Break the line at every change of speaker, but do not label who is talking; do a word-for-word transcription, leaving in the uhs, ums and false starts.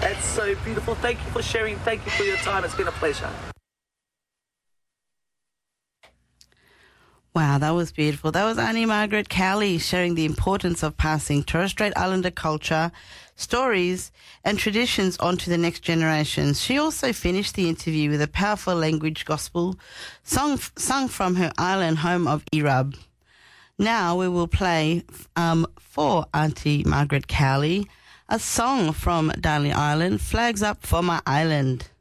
That's so beautiful. Thank you for sharing. Thank you for your time. It's been a pleasure.
Wow, that was beautiful. That was Annie Margaret Cowley sharing the importance of passing Torres Strait Islander culture, stories and traditions on to the next generation. She also finished the interview with a powerful language gospel song sung from her island home of Irab. Now we will play um, for Auntie Margaret Cowley a song from Darling Island, Flags Up for My Island.